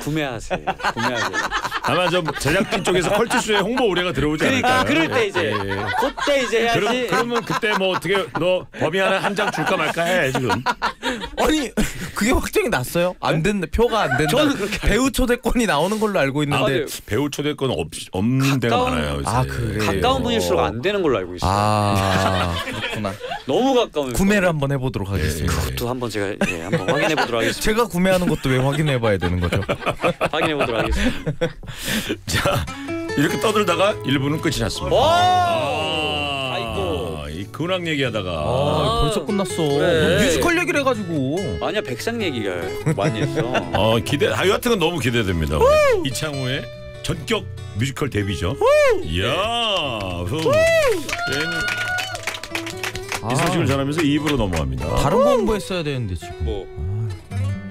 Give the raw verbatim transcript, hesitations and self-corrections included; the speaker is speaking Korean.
구매하세요. 구매하세요. 아마 좀 제작진 쪽에서 컬투쇼에 홍보 의뢰가 들어오지 그러니까 않을까요? 그럴 때 이제 예, 예. 그때 이제 해야지. 그럼, 그러면 그때 뭐 어떻게 너 범위 하나 한 장 줄까 말까 해 지금. 아니 그게 확정이 났어요? 안 된다. 표가 안 된다. 저는 그렇게 배우 초대권이 나오는 걸로 알고 아, 있는데. 배우 초대권 없, 없는 데가 가까운- 많아요. 요새. 아, 그래. 가까운 분일수록 안 되는 걸로 알고 있어요. 아 그렇구나. 너무 가까운. 구매를 한번 해보도록 하겠습니다. 그것도 한번 제가 예, 한번 확인해 보도록 하겠습니다. 제가 구매하는 것도 왜 확인해봐야 되는 거죠? 확인해 보도록 하겠습니다. 자 이렇게 떠들다가 일 부는 끝이 났습니다. 와! 아, 아이고. 이 근황 얘기하다가 아, 벌써 끝났어. 그래. 뮤지컬 얘기를 해가지고. 아니야 백상 얘기가 많이 했어. 어 기대. 아 여하튼 건 너무 기대됩니다. 이창호의 전격 뮤지컬 데뷔죠. 이야. 후. 이 소식을 전하면서 이 부로 넘어갑니다. 다른 거 홍보했어야 되는데 지금. 뭐